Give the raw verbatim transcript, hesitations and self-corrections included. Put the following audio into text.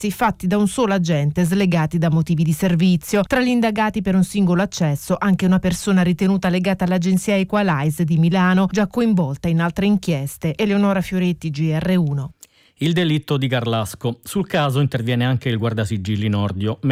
fatti da un solo agente slegati da motivi di servizio. Tra gli indagati per un singolo accesso anche una persona ritenuta legata all'agenzia Equalize di Milano, già coinvolta in altre inchieste. Eleonora Fioretti, G R uno. Il delitto di Garlasco. Sul caso interviene anche il guardasigilli Nordio.